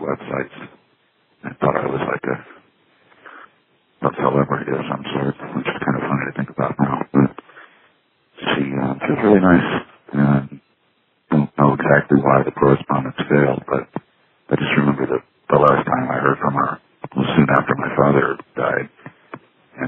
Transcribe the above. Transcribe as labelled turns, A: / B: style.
A: websites. I thought I was like a celebrity of some sort, which is kind of funny to think about now. But she was really nice, and I don't know exactly why the correspondence failed, but I just remember that the last time I heard from her was soon after my father